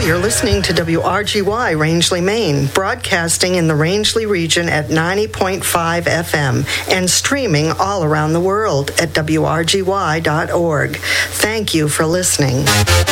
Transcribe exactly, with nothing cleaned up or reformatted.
you're listening to W R G Y Rangeley, Maine, broadcasting in the Rangeley region at ninety point five F M and streaming all around the world at W R G Y dot org. Thank you for listening.